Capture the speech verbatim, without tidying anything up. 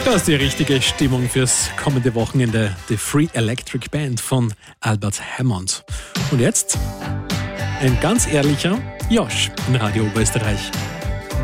Das ist die richtige Stimmung fürs kommende Wochenende. The Free Electric Band von Albert Hammond. Und jetzt ein ganz ehrlicher Josh in Radio Oberösterreich.